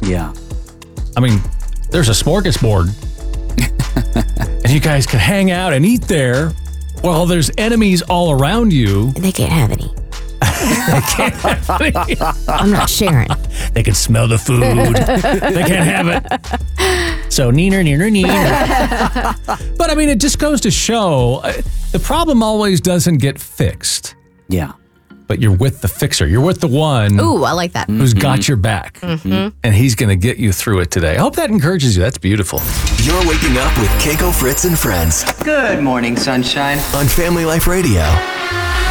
Yeah. I mean, there's a smorgasbord. And you guys can hang out and eat there while there's enemies all around you. They can't have any. They can't have any. I'm not sharing. They can smell the food. They can't have it. So, neener. But I mean, it just goes to show the problem always doesn't get fixed. Yeah. But you're with the fixer. You're with the one Ooh, I like that. who's got your back. And he's going to get you through it today. I hope that encourages you. That's beautiful. You're waking up with Keiko, Fritz, and Friends Good morning, sunshine. on Family Life Radio.